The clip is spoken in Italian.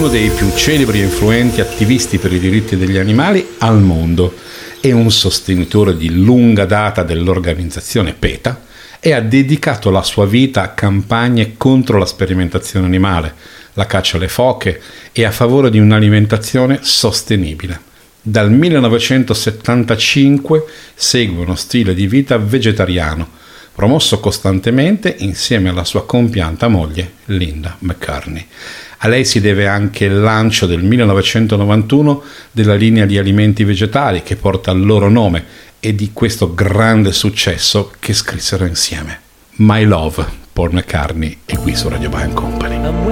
uno dei più celebri e influenti attivisti per i diritti degli animali al mondo, è un sostenitore di lunga data dell'organizzazione PETA e ha dedicato la sua vita a campagne contro la sperimentazione animale, la caccia alle foche e a favore di un'alimentazione sostenibile. Dal 1975 segue uno stile di vita vegetariano, promosso costantemente insieme alla sua compianta moglie Linda McCartney. A lei si deve anche il lancio del 1991 della linea di alimenti vegetali che porta il loro nome e di questo grande successo che scrissero insieme. My Love, Paul McCartney, è qui su Radio Band Company.